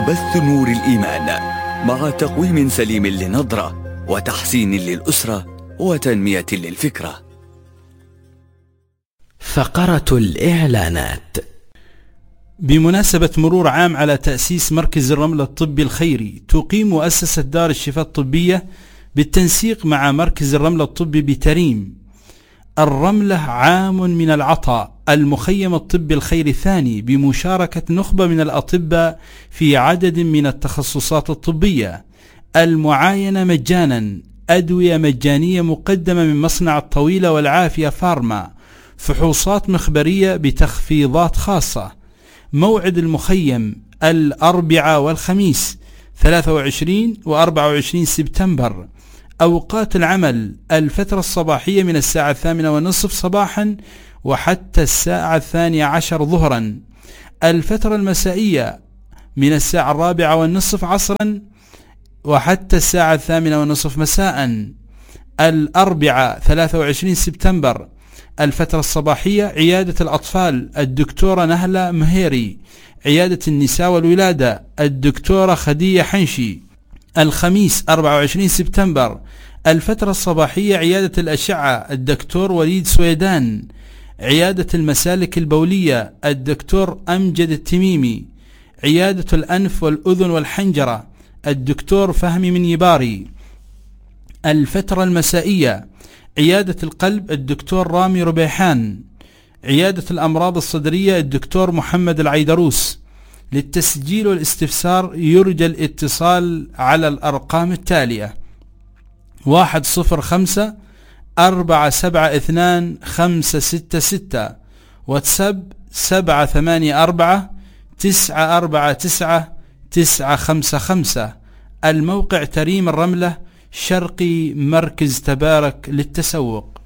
بث نور الإيمان مع تقويم سليم للنظرة وتحسين للأسرة وتنمية للفكرة. فقرة الإعلانات. بمناسبة مرور عام على تأسيس مركز الرملة الطبي الخيري، تقيم مؤسسة دار الشفاء الطبية بالتنسيق مع مركز الرملة الطبي بتريم الرملة عام من العطاء المخيم الطبي الخيري الثاني، بمشاركة نخبة من الأطباء في عدد من التخصصات الطبية. المعاينة مجانا، أدوية مجانية مقدمة من مصنع الطويلة والعافية فارما، فحوصات مخبرية بتخفيضات خاصة. موعد المخيم الأربعاء والخميس 23 و24 سبتمبر. أوقات العمل: الفترة الصباحية من الساعة 8:30 صباحا وحتى الساعة 12 ظهرا. الفترة المسائية من الساعة 4:15 عصرا وحتى الساعة 8:30 مساء. الأربعاء 23 سبتمبر. الفترة الصباحية: عيادة الأطفال الدكتورة نهلة مهيري، عيادة النساء والولادة الدكتورة خديجة حنشي. الخميس 24 سبتمبر. الفترة الصباحية: عيادة الأشعة الدكتور وليد سويدان، عيادة المسالك البولية الدكتور أمجد التميمي، عيادة الأنف والأذن والحنجرة الدكتور فهمي من يباري. الفترة المسائية: عيادة القلب الدكتور رامي ربيحان، عيادة الأمراض الصدرية الدكتور محمد العيدروس. للتسجيل والاستفسار يرجى الاتصال على الأرقام التالية: 105-472-566، واتساب 784-949-955. الموقع تريم الرملة، شرقي مركز تبارك للتسوق.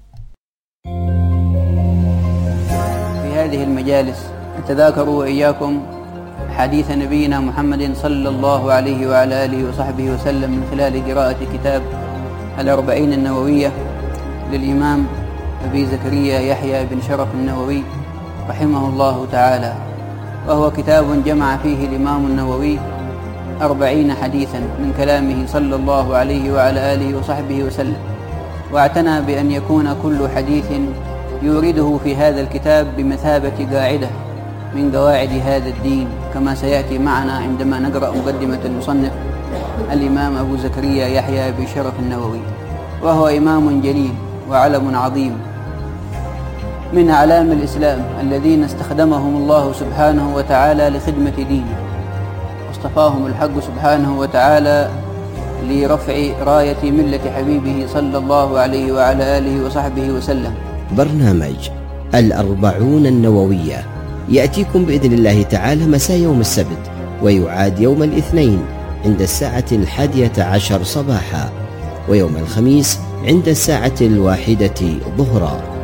في هذه المجالس نتذاكر وإياكم حديث نبينا محمد صلى الله عليه وعلى آله وصحبه وسلم من خلال قراءة كتاب الأربعين النووية للإمام أبي زكريا يحيى بن شرف النووي رحمه الله تعالى، وهو كتاب جمع فيه الإمام النووي 40 حديثا من كلامه صلى الله عليه وعلى آله وصحبه وسلم، واعتنى بأن يكون كل حديث يورده في هذا الكتاب بمثابة قاعدة من قواعد هذا الدين، كما سيأتي معنا عندما نقرأ مقدمة المصنف الإمام أبو زكريا يحيى بن شرف النووي. وهو إمام جليل وعلم عظيم من أعلام الإسلام الذين استخدمهم الله سبحانه وتعالى لخدمة دينه، واصطفاهم الحق سبحانه وتعالى لرفع راية ملة حبيبه صلى الله عليه وعلى آله وصحبه وسلم. برنامج الأربعون النووية يأتيكم بإذن الله تعالى مساء يوم السبت، ويعاد يوم الاثنين عند الساعة 11 صباحا، ويوم الخميس عند الساعة 1 ظهرا.